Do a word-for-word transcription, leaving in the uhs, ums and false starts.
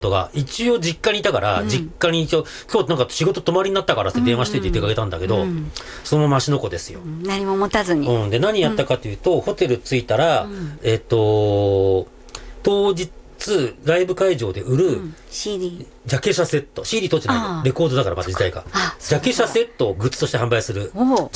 が一応実家にいたから、うん、実家に一応今日なんか仕事泊まりになったからって電話してって出かけたんだけど、うんうん、そのまま芦ノ湖ですよ、うん、 何も持たずに、 うん、で何やったかというと、うん、ホテル着いたら、うん、えっと当日ライブ会場で売る、うん、 シーディージャケ写セット シーディー 当時ないレコードだからまた時代がジャケ写セットをグッズとして販売する